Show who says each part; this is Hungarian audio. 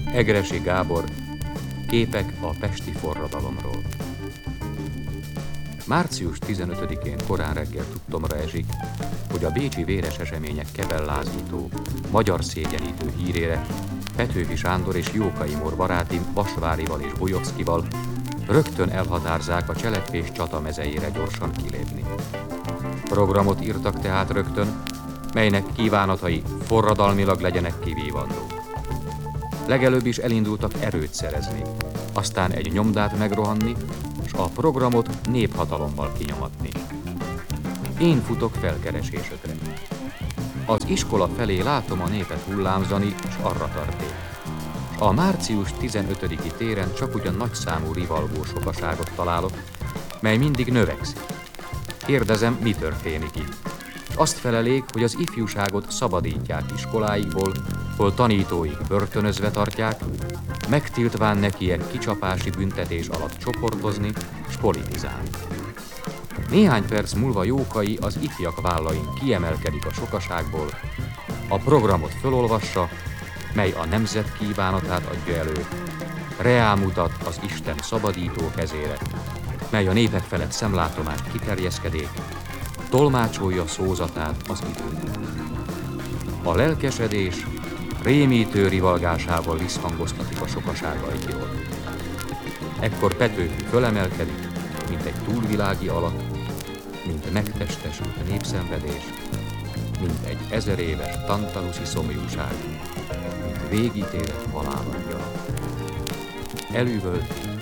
Speaker 1: Egressy Gábor, Képek a pesti forradalomról. Március 15-én korán reggel tudtomra esik, hogy a bécsi véres események kebellázító, magyar szégyenítő hírére Petőfi Sándor és Jókai Mór barátim Vasvárival és Bujovszkival rögtön elhatárzák a cselekvés csata mezejére gyorsan kilépni. Programot írtak tehát rögtön, melynek kívánatai forradalmilag legyenek kivívandók. Legelőbb is elindultak erőt szerezni, aztán egy nyomdát megrohanni, s a programot néphatalommal kinyomatni. Én futok felkeresésökre. Az iskola felé látom a népet hullámzani, s arra tarték. A március 15-i téren csak ugyan nagyszámú rivalgó sokaságot találok, mely mindig növekszik. Kérdezem, mi történik itt. És azt felelik, hogy az ifjúságot szabadítják iskoláikból, hol tanítóik börtönözve tartják, megtiltván nekiek kicsapási büntetés alatt csoportozni s politizálni. Néhány perc múlva Jókai az ifjak vállain kiemelkedik a sokaságból, a programot fölolvassa, mely a nemzet kívánatát adja elő, reálmutat az Isten szabadító kezére, mely a népek felett szemlátomást kiterjeszkedék, tolmácsolja szózatát az időnek. A lelkesedés rémítő rivalgásával visszhangoztatik a sokaság ajkiról. Ekkor Petőfi fölemelkedik, mint egy túlvilági alak, mint megtestesült népszenvedés, mint egy 1000 éves tantaluszi szomjúság, mint végítélet halálangyalat. Elüvölt